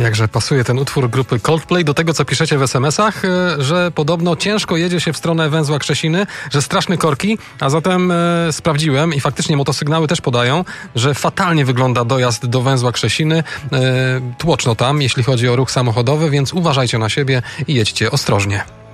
Jakże pasuje ten utwór grupy Coldplay do tego, co piszecie w SMS-ach, że podobno ciężko jedzie się w stronę węzła Krzesiny, że straszne korki, a zatem sprawdziłem i faktycznie motosygnały też podają, że fatalnie wygląda dojazd do węzła Krzesiny, tłoczno tam, jeśli chodzi o ruch samochodowy, więc uważajcie na siebie i jedźcie ostrożnie.